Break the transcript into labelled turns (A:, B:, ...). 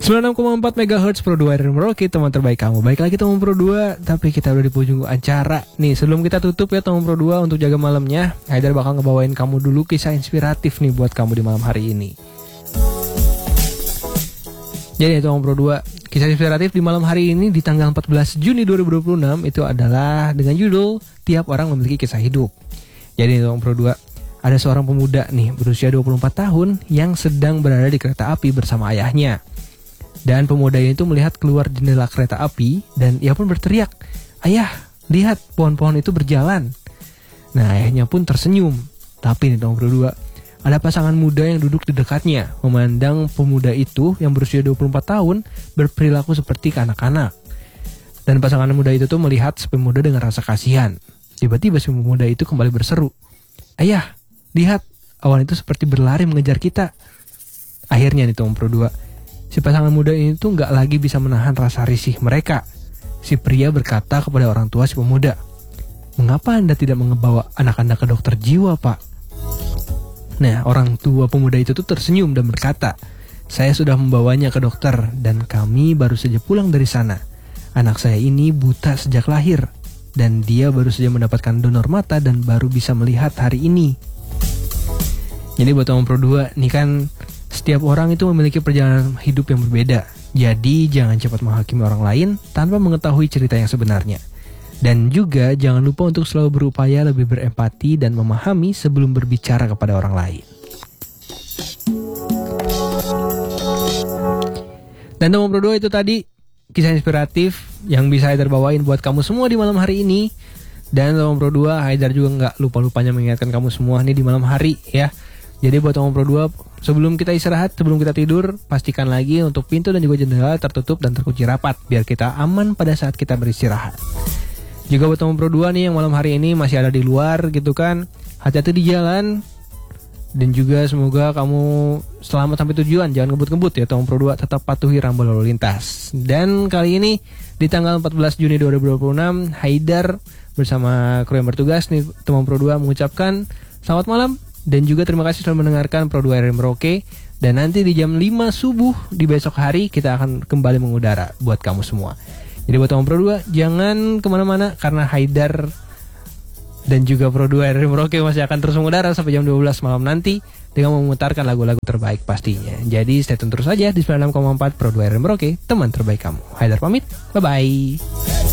A: 96,4 MHz Pro 2 RRI Merauke, teman terbaik kamu. Baik lagi teman Pro 2, tapi kita udah di penghujung acara. Nih, sebelum kita tutup ya teman Pro 2, untuk jaga malamnya, Haidar bakal ngebawain kamu dulu kisah inspiratif nih buat kamu di malam hari ini. Jadi teman Pro 2, kisah inspiratif di malam hari ini di tanggal 14 Juni 2026 itu adalah dengan judul Tiap Orang Memiliki Kisah Hidup. Jadi teman Pro 2, ada seorang pemuda nih berusia 24 tahun yang sedang berada di kereta api bersama ayahnya. Dan pemuda itu melihat keluar jendela kereta api dan ia pun berteriak, "Ayah, lihat pohon-pohon itu berjalan." Nah, ayahnya pun tersenyum. Tapi nih nomor 2, ada pasangan muda yang duduk di dekatnya, memandang pemuda itu yang berusia 24 tahun berperilaku seperti kanak-kanak. Dan pasangan muda itu tuh melihat si pemuda dengan rasa kasihan. Tiba-tiba si pemuda itu kembali berseru, "Ayah, lihat awan itu seperti berlari mengejar kita." Akhirnya nih nomor 2, si pasangan muda ini tuh gak lagi bisa menahan rasa risih mereka. Si pria berkata kepada orang tua si pemuda, "Mengapa Anda tidak membawa anak Anda ke dokter jiwa, Pak?" Nah, orang tua pemuda itu tuh tersenyum dan berkata, "Saya sudah membawanya ke dokter dan kami baru saja pulang dari sana. Anak saya ini buta sejak lahir dan dia baru saja mendapatkan donor mata dan baru bisa melihat hari ini." Jadi buat teman Pro 2, nih kan setiap orang itu memiliki perjalanan hidup yang berbeda. Jadi jangan cepat menghakimi orang lain tanpa mengetahui cerita yang sebenarnya. Dan juga jangan lupa untuk selalu berupaya lebih berempati dan memahami sebelum berbicara kepada orang lain. Dan teman Pro 2, itu tadi kisah inspiratif yang bisa Haidar bawain buat kamu semua di malam hari ini. Dan teman Pro 2, Haidar juga gak lupa-lupanya mengingatkan kamu semua nih di malam hari ya. Jadi buat teman Pro 2, sebelum kita istirahat, sebelum kita tidur, pastikan lagi untuk pintu dan juga jendela tertutup dan terkunci rapat biar kita aman pada saat kita beristirahat. Juga buat teman Pro 2 nih yang malam hari ini masih ada di luar gitu kan, hati-hati di jalan. Dan juga semoga kamu selamat sampai tujuan, jangan ngebut-ngebut ya teman Pro 2, tetap patuhi rambu lalu lintas. Dan kali ini di tanggal 14 Juni 2026, Haidar bersama kru yang bertugas nih teman Pro 2 mengucapkan selamat malam. Dan juga terima kasih sudah mendengarkan Pro 2 RRI Merauke. Dan nanti di jam 5 subuh di besok hari kita akan kembali mengudara buat kamu semua. Jadi buat teman Pro 2, jangan kemana-mana karena Haidar dan juga Pro 2 RRI Merauke masih akan terus mengudara sampai jam 12 malam nanti dengan memutarkan lagu-lagu terbaik pastinya. Jadi stay tune terus saja di 96,4 Pro 2 RRI Merauke, teman terbaik kamu. Haidar pamit, bye-bye.